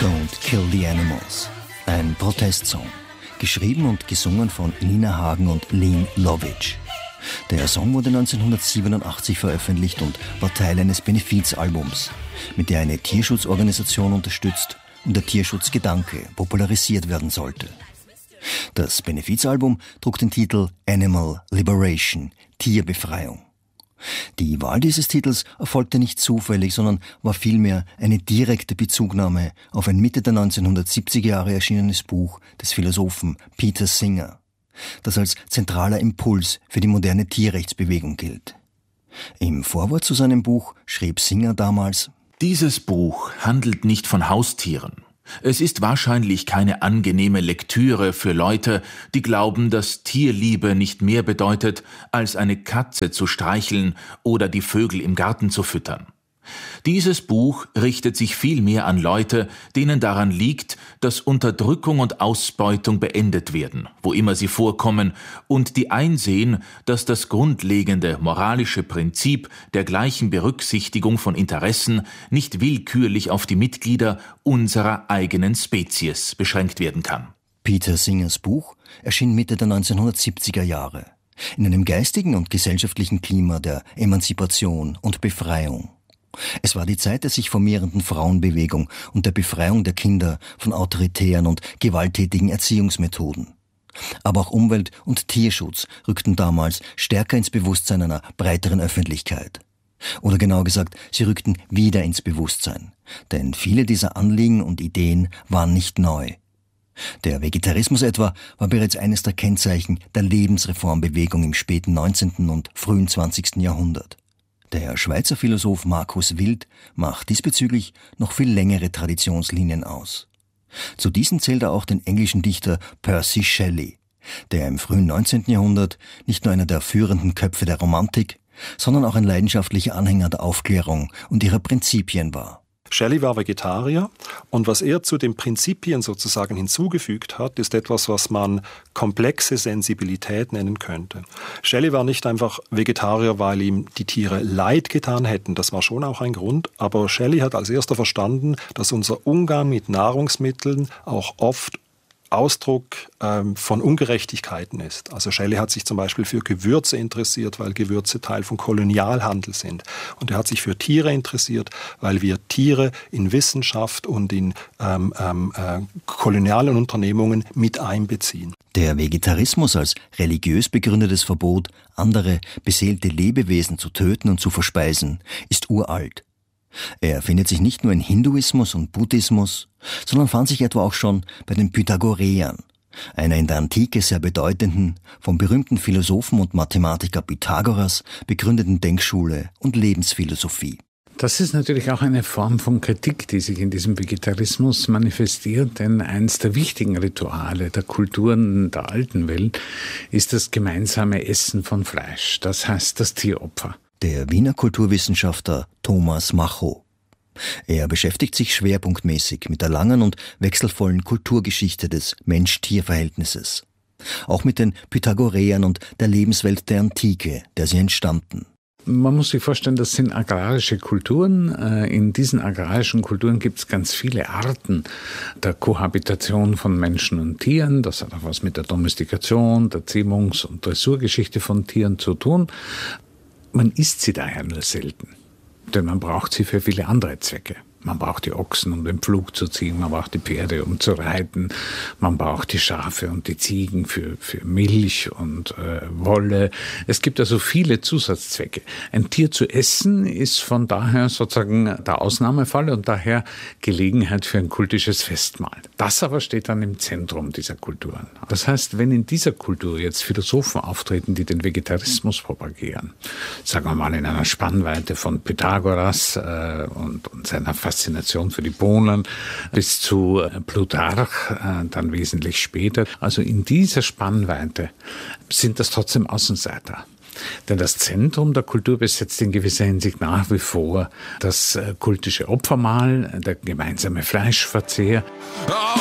Don't Kill the Animals, ein Protestsong, geschrieben und gesungen von Nina Hagen und Lean Lovitch. Der Song wurde 1987 veröffentlicht und war Teil eines Benefizalbums, mit der eine Tierschutzorganisation unterstützt und der Tierschutzgedanke popularisiert werden sollte. Das Benefizalbum trug den Titel Animal Liberation, Tierbefreiung. Die Wahl dieses Titels erfolgte nicht zufällig, sondern war vielmehr eine direkte Bezugnahme auf ein Mitte der 1970er Jahre erschienenes Buch des Philosophen Peter Singer, das als zentraler Impuls für die moderne Tierrechtsbewegung gilt. Im Vorwort zu seinem Buch schrieb Singer damals: Dieses Buch handelt nicht von Haustieren. Es ist wahrscheinlich keine angenehme Lektüre für Leute, die glauben, dass Tierliebe nicht mehr bedeutet, als eine Katze zu streicheln oder die Vögel im Garten zu füttern. Dieses Buch richtet sich vielmehr an Leute, denen daran liegt, dass Unterdrückung und Ausbeutung beendet werden, wo immer sie vorkommen, und die einsehen, dass das grundlegende moralische Prinzip der gleichen Berücksichtigung von Interessen nicht willkürlich auf die Mitglieder unserer eigenen Spezies beschränkt werden kann. Peter Singers Buch erschien Mitte der 1970er Jahre, in einem geistigen und gesellschaftlichen Klima der Emanzipation und Befreiung. Es war die Zeit der sich formierenden Frauenbewegung und der Befreiung der Kinder von autoritären und gewalttätigen Erziehungsmethoden. Aber auch Umwelt- und Tierschutz rückten damals stärker ins Bewusstsein einer breiteren Öffentlichkeit. Oder genauer gesagt, sie rückten wieder ins Bewusstsein. Denn viele dieser Anliegen und Ideen waren nicht neu. Der Vegetarismus etwa war bereits eines der Kennzeichen der Lebensreformbewegung im späten 19. und frühen 20. Jahrhundert. Der Schweizer Philosoph Markus Wild macht diesbezüglich noch viel längere Traditionslinien aus. Zu diesen zählt er auch den englischen Dichter Percy Shelley, der im frühen 19. Jahrhundert nicht nur einer der führenden Köpfe der Romantik, sondern auch ein leidenschaftlicher Anhänger der Aufklärung und ihrer Prinzipien war. Shelley war Vegetarier und was er zu den Prinzipien sozusagen hinzugefügt hat, ist etwas, was man komplexe Sensibilität nennen könnte. Shelley war nicht einfach Vegetarier, weil ihm die Tiere leid getan hätten, das war schon auch ein Grund, aber Shelley hat als erster verstanden, dass unser Umgang mit Nahrungsmitteln auch oft Ausdruck von Ungerechtigkeiten ist. Also Shelley hat sich zum Beispiel für Gewürze interessiert, weil Gewürze Teil von Kolonialhandel sind. Und er hat sich für Tiere interessiert, weil wir Tiere in Wissenschaft und in kolonialen Unternehmungen mit einbeziehen. Der Vegetarismus als religiös begründetes Verbot, andere beseelte Lebewesen zu töten und zu verspeisen, ist uralt. Er findet sich nicht nur in Hinduismus und Buddhismus, sondern fand sich etwa auch schon bei den Pythagoreern, einer in der Antike sehr bedeutenden, vom berühmten Philosophen und Mathematiker Pythagoras begründeten Denkschule und Lebensphilosophie. Das ist natürlich auch eine Form von Kritik, die sich in diesem Vegetarismus manifestiert, denn eines der wichtigen Rituale der Kulturen der alten Welt ist das gemeinsame Essen von Fleisch, das heißt das Tieropfer. Der Wiener Kulturwissenschaftler Thomas Macho. Er beschäftigt sich schwerpunktmäßig mit der langen und wechselvollen Kulturgeschichte des Mensch-Tier-Verhältnisses. Auch mit den Pythagoreern und der Lebenswelt der Antike, der sie entstammten. Man muss sich vorstellen, das sind agrarische Kulturen. In diesen agrarischen Kulturen gibt es ganz viele Arten der Kohabitation von Menschen und Tieren. Das hat auch was mit der Domestikation, der Zähmungs- und Dressurgeschichte von Tieren zu tun. Man isst sie daher nur selten, denn man braucht sie für viele andere Zwecke. Man braucht die Ochsen, um den Pflug zu ziehen, man braucht die Pferde, um zu reiten, man braucht die Schafe und die Ziegen für Milch und Wolle. Es gibt also viele Zusatzzwecke. Ein Tier zu essen ist von daher sozusagen der Ausnahmefall und daher Gelegenheit für ein kultisches Festmahl. Das aber steht dann im Zentrum dieser Kulturen. Das heißt, wenn in dieser Kultur jetzt Philosophen auftreten, die den Vegetarismus propagieren, sagen wir mal in einer Spannweite von Pythagoras und seiner Faszination für die Bohnen bis zu Plutarch, dann wesentlich später. Also in dieser Spannweite sind das trotzdem Außenseiter. Denn das Zentrum der Kultur besetzt in gewisser Hinsicht nach wie vor das kultische Opfermahl, der gemeinsame Fleischverzehr.